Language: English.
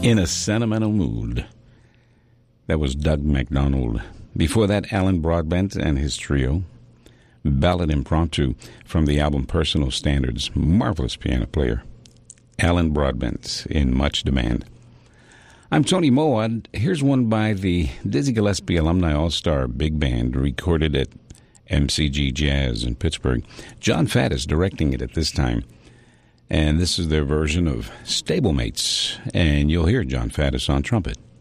In a Sentimental Mood. That was Doug MacDonald. Before that, Alan Broadbent and his trio. Ballad Impromptu from the album Personal Standards. Marvelous piano player. Alan Broadbent in much demand. I'm Tony Moad. Here's one by the Dizzy Gillespie Alumni All-Star Big Band, recorded at MCG Jazz in Pittsburgh. John Faddis directing it at this time. And this is their version of Stablemates. And you'll hear John Faddis on trumpet.